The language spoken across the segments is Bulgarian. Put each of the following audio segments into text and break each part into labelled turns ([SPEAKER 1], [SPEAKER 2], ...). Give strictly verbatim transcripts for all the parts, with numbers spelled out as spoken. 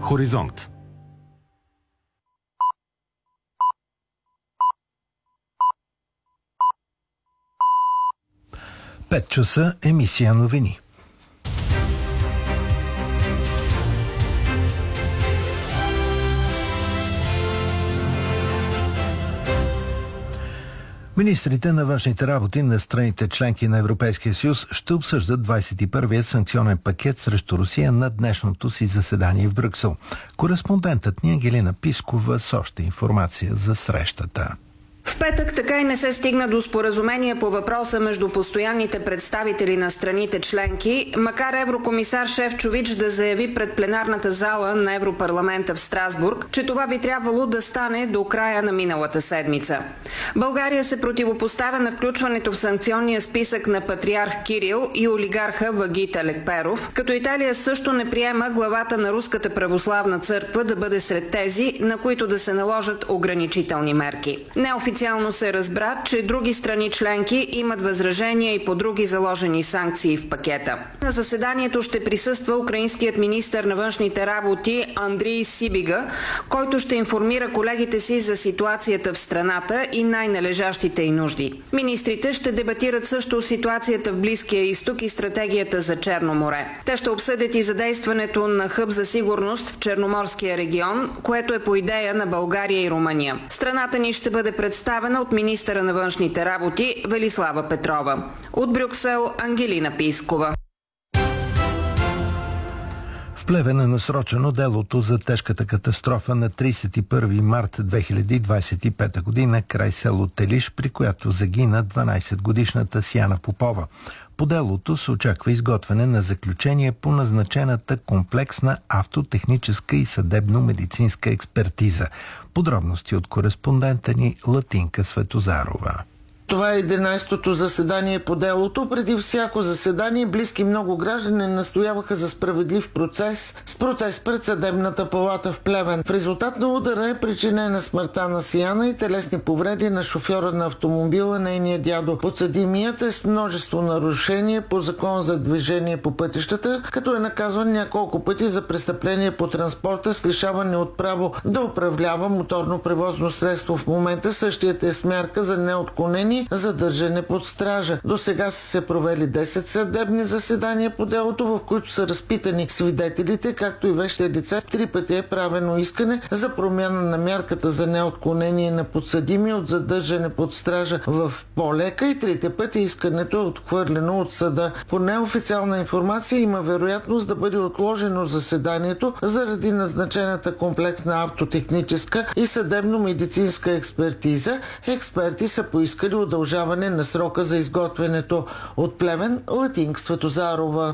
[SPEAKER 1] Хоризонт.
[SPEAKER 2] пет часа, емисия новини. Министрите на външните работи на страните членки на Европейския съюз ще обсъждат двадесет и първия санкционен пакет срещу Русия на днешното си заседание в Брюксел. Кореспондентът ни Ангелина Пискова с още информация за срещата.
[SPEAKER 3] В петък така и не се стигна до споразумение по въпроса между постоянните представители на страните членки, макар еврокомисар Шефчович да заяви пред пленарната зала на Европарламента в Страсбург, че това би трябвало да стане до края на миналата седмица. България се противопоставя на включването в санкционния списък на патриарх Кирил и олигарха Вагит Алекперов, като Италия също не приема главата на Руската православна църква да бъде сред тези, на които да се наложат ограничителни мерки. Неофициално Официално се разбра, че други страни членки имат възражения и по други заложени санкции в пакета. На заседанието ще присъства украинският министър на външните работи Андрий Сибига, който ще информира колегите си за ситуацията в страната и най-належащите й нужди. Министрите ще дебатират също ситуацията в Близкия изток и стратегията за Черно море. Те ще обсъдят и задействането на хъб за сигурност в Черноморския регион, което е по идея на България и Румъния. Страната ни ще бъде представена от министъра на външните работи Велислава Петрова. От Брюксел Ангелина Пискова.
[SPEAKER 2] В Плевен е насрочено делото за тежката катастрофа на тридесет и първи март две хиляди двадесет и пета година край село Телиш, при която загина дванадесетгодишната Сияна Попова. По делото се очаква изготвяне на заключение по назначената комплексна автотехническа и съдебно-медицинска експертиза. Подробности от кореспондента ни Латинка Светозарова.
[SPEAKER 4] Това е единадесетото заседание по делото. Преди всяко заседание близки много граждани настояваха за справедлив процес с протест пред съдебната палата в Плевен. В резултат на удара е причинена смъртта на Сияна и телесни повреди на шофьора на автомобила, нейния дядо. Подсъдимият е с множество нарушения по закон за движение по пътищата, като е наказван няколко пъти за престъпление по транспорта с лишаване от право да управлява моторно превозно средство. В момента същият е с мярка за неотклонение задържане под стража. До сега са се провели десет съдебни заседания по делото, в които са разпитани свидетелите, както и вещи лица. Три пъти е правено искане за промяна на мярката за неотклонение на подсъдими от задържане под стража в по-лека и трите пъти искането е отхвърлено от съда. По неофициална информация има вероятност да бъде отложено заседанието заради назначената комплексна автотехническа и съдебно-медицинска експертиза. Експерти са поискали удължаване на срока за изготвянето. От Плевен, Латинка Светозарова.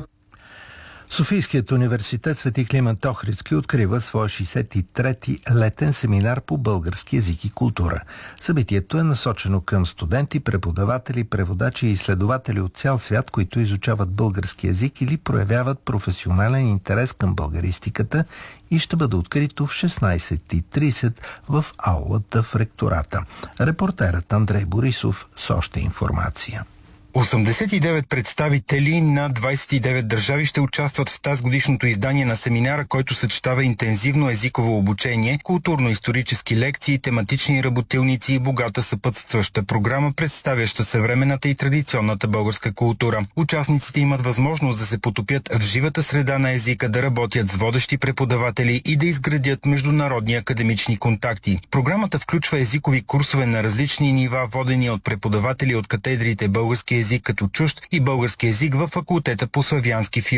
[SPEAKER 2] Софийският университет Свети Климент Охридски открива своя шейсет и трети летен семинар по български език и култура. Събитието е насочено към студенти, преподаватели, преводачи и изследователи от цял свят, които изучават български език или проявяват професионален интерес към българистиката, и ще бъде открито в шестнадесет и тридесет в аулата в ректората. Репортерът Андрей Борисов с още информация.
[SPEAKER 5] осемдесет и девет представители на двадесет и девет държави ще участват в тази годишното издание на семинара, който съчетава интензивно езиково обучение, културно-исторически лекции, тематични работилници и богата съпътстваща програма, представяща съвременната и традиционната българска култура. Участниците имат възможност да се потопят в живата среда на езика, да работят с водещи преподаватели и да изградят международни академични контакти. Програмата включва езикови курсове на различни нива, водени от преподаватели от катедрите български език като чужд и български език във факултета по славянски филология